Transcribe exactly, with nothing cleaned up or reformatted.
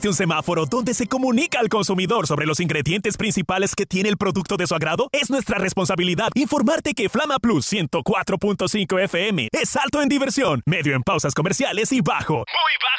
Un semáforo donde se comunica al consumidor sobre los ingredientes principales que tiene el producto de su agrado. Es nuestra responsabilidad informarte que Flama Plus ciento cuatro punto cinco F M es alto en diversión, medio en pausas comerciales y bajo, muy bajo